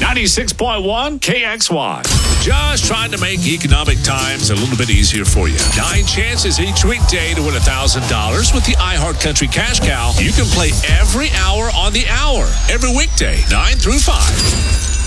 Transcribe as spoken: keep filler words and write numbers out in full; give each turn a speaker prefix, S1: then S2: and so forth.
S1: ninety-six point one K X Y.
S2: Just trying to make economic times a little bit easier for you. Nine chances each weekday to win one thousand dollars with the iHeartCountry Cash Cow. You can play every hour on the hour, every weekday, nine through five.